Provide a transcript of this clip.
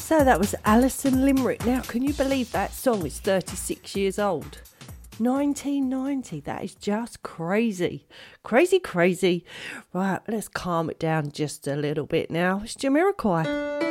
So that was Alison Limerick. Now, can you believe that song is 36 years old? 1990. That is just crazy. Crazy. Right, let's calm it down just a little bit now. It's Jamiroquai.